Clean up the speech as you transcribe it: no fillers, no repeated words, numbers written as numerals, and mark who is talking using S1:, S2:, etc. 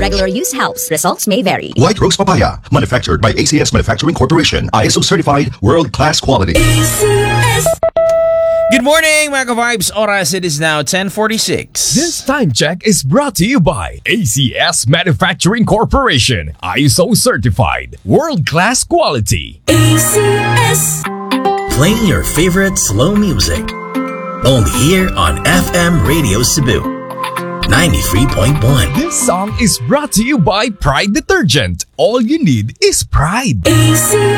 S1: regular use helps. Results may vary.
S2: White Rose Papaya, manufactured by ACS Manufacturing Corporation. ISO certified, world-class quality.
S3: Good morning, mga ka-vibes. Oras, it is now 10:46.
S4: This time check is brought to you by ACS Manufacturing Corporation. ISO certified, world-class quality.
S5: ACS. Playing your favorite slow music. Only here on FM Radio Cebu 93.1.
S4: This song is brought to you by Pride Detergent. All you need is pride.
S5: ACS.